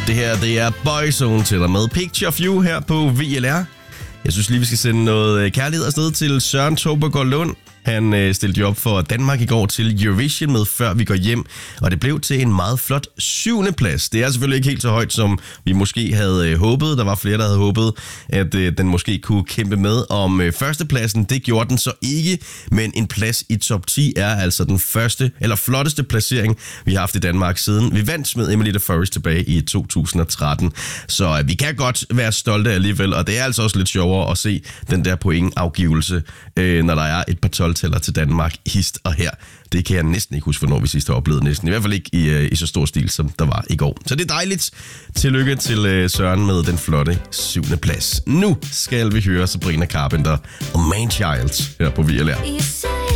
Det her, det er Boyzone til dig med Picture of You her på VLR. Jeg synes lige, vi skal sende noget kærlighed afsted til Søren Tobergaard Lund. Han stillede jo op for Danmark i går til Eurovision med Før vi går hjem, og det blev til en meget flot 7. plads. Det er selvfølgelig ikke helt så højt, som vi måske havde håbet. Der var flere, der havde håbet, at den måske kunne kæmpe med om førstepladsen. Det gjorde den så ikke, men en plads i top 10 er altså den flotteste placering, vi har haft i Danmark siden vi vandt med Emily de Forest tilbage i 2013. Så vi kan godt være stolte alligevel, og det er altså også lidt sjovere at se den der pointafgivelse, når der er et par 12-tæller til Danmark, hist og her. Det kan jeg næsten ikke huske, hvornår vi sidst har oplevet næsten. I hvert fald ikke i så stor stil, som der var i går. Så det er dejligt. Tillykke til Søren med den flotte 7. plads. Nu skal vi høre Sabrina Carpenter og Man Child her på VLR.